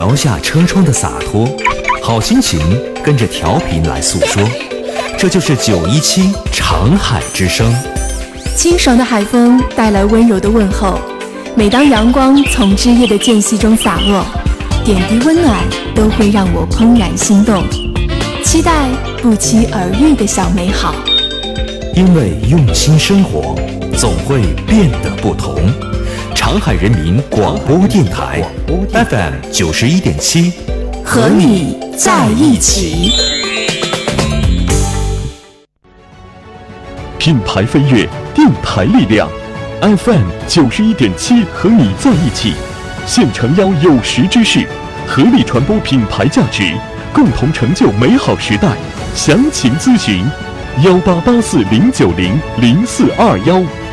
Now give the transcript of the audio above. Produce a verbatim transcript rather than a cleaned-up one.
摇下车窗的洒脱，好心情跟着调频来诉说。这就是九一七长海之声。 清爽的海风带来温柔的问候，每当阳光从枝叶的间隙中洒落，点滴温暖都会让我怦然心动，期待不期而遇的小美好。 因为用心生活，总会变得不同。长海人民广播电台 F M 九十一点七， 和你在一起。 品牌飞跃，电台力量 ，F M 九十一点七，和你在一起。现诚邀有识之士，合力传播品牌价值，共同成就美好时代。详情咨询：幺八八四零九零零四二幺。